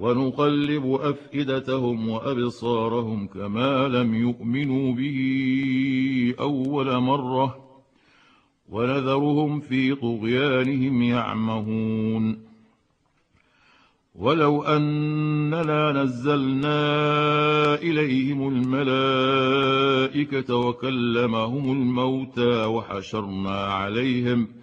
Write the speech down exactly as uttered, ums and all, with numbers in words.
ونقلب أفئدتهم وأبصارهم كما لم يؤمنوا به أول مرة ونذرهم في طغيانهم يعمهون ولو أننا نزلنا إليهم الملائكة وكلمهم الموتى وحشرنا عليهم